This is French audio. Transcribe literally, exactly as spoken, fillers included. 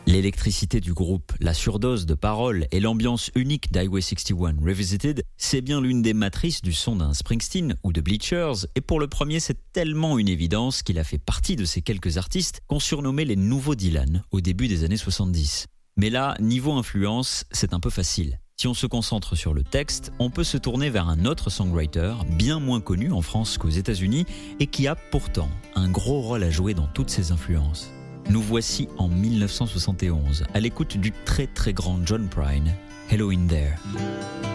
L'électricité du groupe, la surdose de paroles et l'ambiance unique d'Highway soixante et un Revisited, c'est bien l'une des matrices du son d'un Springsteen ou de Bleachers, et pour le premier, c'est tellement une évidence qu'il a fait partie de ces quelques artistes qu'on surnommait les nouveaux Dylan au début des années soixante-dix. Mais là, niveau influence, c'est un peu facile. Si on se concentre sur le texte, on peut se tourner vers un autre songwriter, bien moins connu en France qu'aux États-Unis, et qui a pourtant un gros rôle à jouer dans toutes ces influences. Nous voici en dix-neuf cent soixante et onze, à l'écoute du très très grand John Prine, Hello in There.